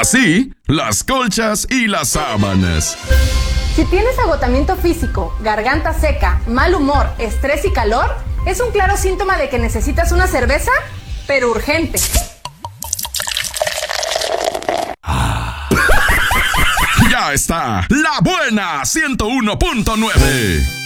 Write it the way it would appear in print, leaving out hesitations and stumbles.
Así, las colchas y las sábanas. Si tienes agotamiento físico, garganta seca, mal humor, estrés y calor, es un claro síntoma de que necesitas una cerveza, pero urgente. Ya está, La Buena 101.9.